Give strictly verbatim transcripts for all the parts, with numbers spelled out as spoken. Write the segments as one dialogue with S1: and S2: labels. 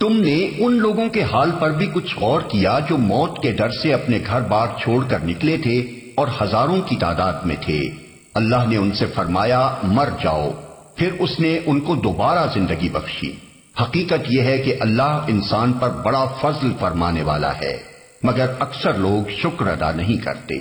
S1: تم نے ان لوگوں کے حال پر بھی کچھ غور کیا جو موت کے ڈر سے اپنے گھر بار چھوڑ کر نکلے تھے اور ہزاروں کی تعداد میں تھے؟ اللہ نے ان سے فرمایا مر جاؤ، پھر اس نے ان کو دوبارہ زندگی بخشی۔ حقیقت یہ ہے کہ اللہ انسان پر بڑا فضل فرمانے والا ہے، مگر اکثر لوگ شکر ادا نہیں کرتے۔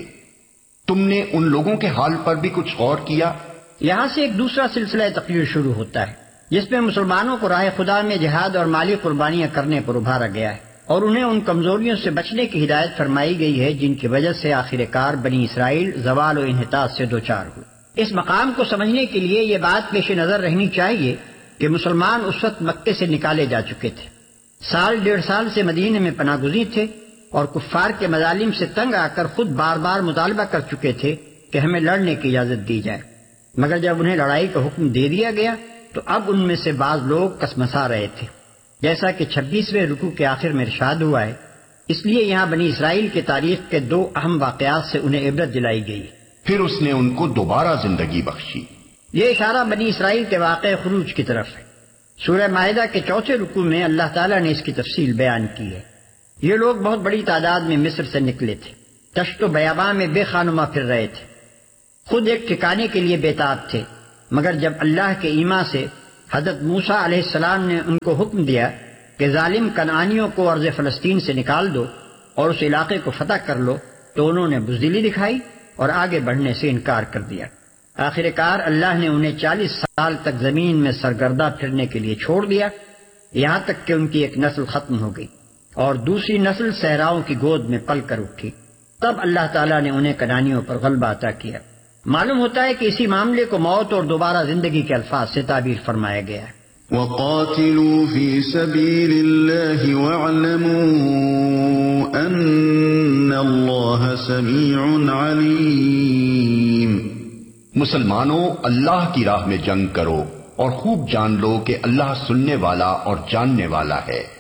S1: تم نے ان لوگوں کے حال پر بھی کچھ غور کیا؟
S2: یہاں سے ایک دوسرا سلسلہ تقریر شروع ہوتا ہے جس میں مسلمانوں کو راہ خدا میں جہاد اور مالی قربانیاں کرنے پر ابھارا گیا ہے، اور انہیں ان کمزوریوں سے بچنے کی ہدایت فرمائی گئی ہے جن کی وجہ سے آخر کار بنی اسرائیل زوال و انحطاط سے دوچار ہوئے۔ اس مقام کو سمجھنے کے لیے یہ بات پیش نظر رہنی چاہیے کہ مسلمان اس وقت مکے سے نکالے جا چکے تھے، سال ڈیڑھ سال سے مدینے میں پناہ گزین تھے، اور کفار کے مظالم سے تنگ آ کر خود بار بار مطالبہ کر چکے تھے کہ ہمیں لڑنے کی اجازت دی جائے، مگر جب انہیں لڑائی کا حکم دے دیا گیا تو اب ان میں سے بعض لوگ کسمسا رہے تھے، جیسا کہ چھبیسویں رکوع کے آخر میں ارشاد ہوا ہے۔ اس لیے یہاں بنی اسرائیل کی تاریخ کے دو اہم واقعات سے انہیں عبرت دلائی گئی۔
S1: پھر اس نے ان کو دوبارہ زندگی بخشی۔
S2: یہ اشارہ بنی اسرائیل کے واقع خروج کی طرف ہے۔ سورہ مائدہ کے چوتھے رکوع میں اللہ تعالیٰ نے اس کی تفصیل بیان کی ہے۔ یہ لوگ بہت بڑی تعداد میں مصر سے نکلے تھے، دشت و بیاباں میں بے خانما پھر رہے تھے، خود ایک ٹھکانے کے لیے بےتاب تھے، مگر جب اللہ کے ایما سے حضرت موسیٰ علیہ السلام نے ان کو حکم دیا کہ ظالم کنعانیوں کو ارض فلسطین سے نکال دو اور اس علاقے کو فتح کر لو، تو انہوں نے بزدلی دکھائی اور آگے بڑھنے سے انکار کر دیا۔ آخر کار اللہ نے انہیں چالیس سال تک زمین میں سرگردہ پھرنے کے لیے چھوڑ دیا، یہاں تک کہ ان کی ایک نسل ختم ہو گئی اور دوسری نسل صحراؤں کی گود میں پل کر اٹھی۔ تب اللہ تعالیٰ نے انہیں کنعانیوں پر غلبہ عطا کیا۔ معلوم ہوتا ہے کہ اسی معاملے کو موت اور دوبارہ زندگی کے الفاظ سے تعبیر فرمایا گیا ہے۔
S3: وَقَاتِلُوا فِي سَبِيلِ اللَّهِ وَاعْلَمُوا أَنَّ اللَّهَ سَمِيعٌ عَلِيمٌ۔
S1: مسلمانوں اللہ کی راہ میں جنگ کرو اور خوب جان لو کہ اللہ سننے والا اور جاننے والا ہے۔